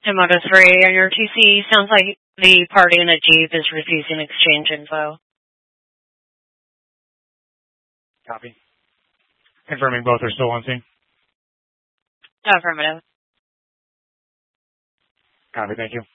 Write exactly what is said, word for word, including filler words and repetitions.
And Moto three on your T C, sounds like the party in a Jeep is refusing exchange info. Copy. Confirming both are still on scene. Affirmative. Copy, thank you.